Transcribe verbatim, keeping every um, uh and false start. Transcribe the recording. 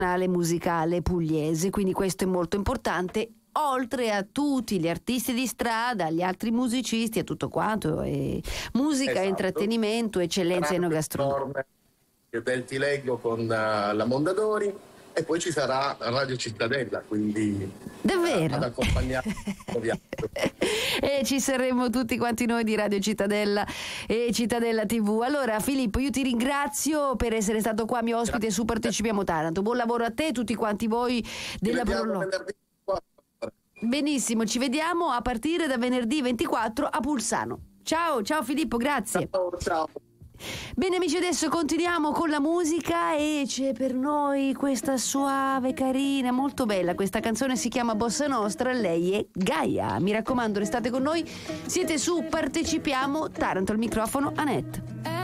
musicale pugliese, quindi questo è molto importante, oltre a tutti gli artisti di strada, gli altri musicisti e tutto quanto, e musica, esatto. Intrattenimento, eccellenza enogastronomica. Del Tileggo con uh, la Mondadori, e poi ci sarà Radio Cittadella, quindi davvero? Uh, ad accompagnare il viaggio. E ci saremo tutti quanti noi di Radio Cittadella e Cittadella tivù. Allora Filippo, io ti ringrazio per essere stato qua mio ospite Grazie. Su Partecipiamo Taranto. Buon lavoro a te e tutti quanti voi della Prolog. Benissimo, ci vediamo a partire da venerdì ventiquattro a Pulsano. Ciao, ciao Filippo, grazie. Ciao, ciao. Bene amici, adesso continuiamo con la musica e c'è per noi questa suave, carina, molto bella, questa canzone si chiama Bossa Nostra, lei è Gaia. Mi raccomando, restate con noi, siete su Partecipiamo Taranto, al microfono Annette.